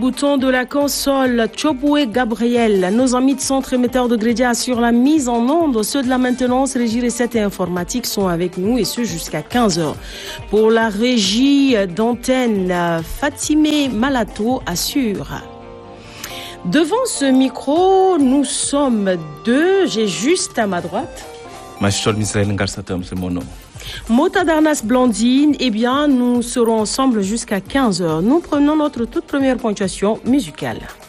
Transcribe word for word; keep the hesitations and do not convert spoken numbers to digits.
Bouton de la console, Choboué Gabriel. Nos amis de centre émetteur de Grédia assurent la mise en onde. Ceux de la maintenance, régie recette et informatique sont avec nous et ce jusqu'à quinze heures. Pour la régie d'antenne, Fatimé Malato assure. Devant ce micro, nous sommes deux. J'ai juste à ma droite. Machol Misaël Ngarsatom, c'est mon nom. Mota Darnas Blandine, eh bien, nous serons ensemble jusqu'à quinze heures. Nous prenons notre toute première ponctuation musicale.